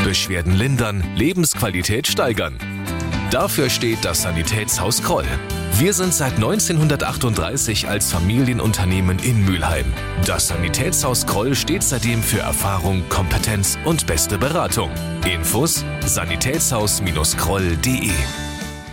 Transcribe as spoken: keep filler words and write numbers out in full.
Beschwerden lindern, Lebensqualität steigern. Dafür steht das Sanitätshaus Kroll. Wir sind seit neunzehnhundertachtunddreißig als Familienunternehmen in Mülheim. Das Sanitätshaus Kroll steht seitdem für Erfahrung, Kompetenz und beste Beratung. Infos: sanitätshaus Kroll punkt de